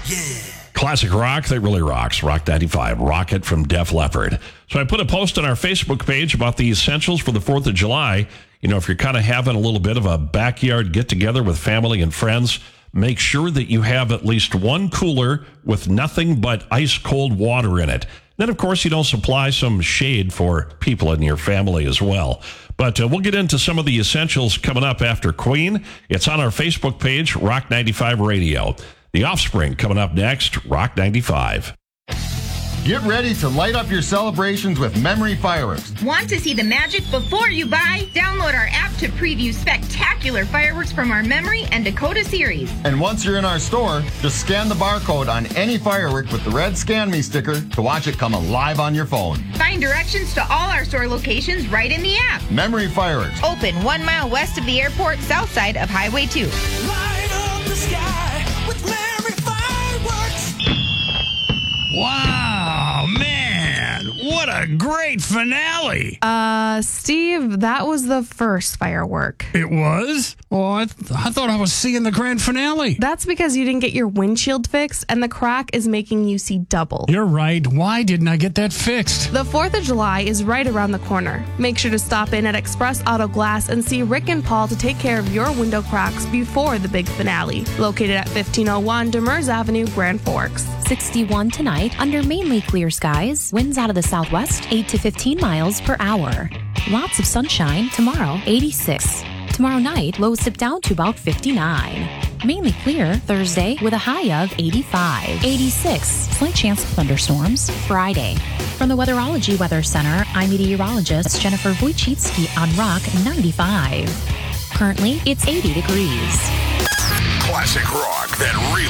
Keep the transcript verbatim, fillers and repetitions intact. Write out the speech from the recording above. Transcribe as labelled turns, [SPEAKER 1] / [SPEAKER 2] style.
[SPEAKER 1] Classic rock that really rocks. Rock ninety-five, Rocket from Def Leppard. So I put a post on our Facebook page about the essentials for the fourth of July. You know, if you're kind of having a little bit of a backyard get-together with family and friends, make sure that you have at least one cooler with nothing but ice-cold water in it. Then, of course, you don't supply some shade for people in your family as well. But uh, we'll get into some of the essentials coming up after Queen. It's on our Facebook page, Rock ninety-five Radio. The Offspring coming up next, Rock ninety-five.
[SPEAKER 2] Get ready to light up your celebrations with Memory Fireworks.
[SPEAKER 3] Want to see the magic before you buy? Download our app to preview spectacular fireworks from our Memory and Dakota series.
[SPEAKER 2] And once you're in our store, just scan the barcode on any firework with the red Scan Me sticker to watch it come alive on your phone.
[SPEAKER 3] Find directions to all our store locations right in the app.
[SPEAKER 2] Memory Fireworks.
[SPEAKER 3] Open one mile west of the airport, south side of Highway two.
[SPEAKER 4] Light up the sky with Memory Fireworks.
[SPEAKER 5] Wow, man, what a great finale.
[SPEAKER 6] Uh, Steve, that was the first firework.
[SPEAKER 5] It was? Well, I, th- I thought I was seeing the grand finale.
[SPEAKER 6] That's because you didn't get your windshield fixed, and the crack is making you see double.
[SPEAKER 5] You're right. Why didn't I get that fixed?
[SPEAKER 6] The fourth of July is right around the corner. Make sure to stop in at Express Auto Glass and see Rick and Paul to take care of your window cracks before the big finale. Located at fifteen oh one Demers Avenue, Grand Forks.
[SPEAKER 7] sixty-one tonight under mainly clear skies. Winds out of the southwest, eight to fifteen miles per hour. Lots of sunshine tomorrow, eighty-six. Tomorrow night, lows dip down to about fifty-nine. Mainly clear Thursday with a high of eighty-five. eighty-six. Slight chance of thunderstorms Friday. From the Weatherology Weather Center, I'm meteorologist Jennifer Wojcicki on Rock ninety-five. Currently, it's eighty degrees.
[SPEAKER 1] Classic rock that really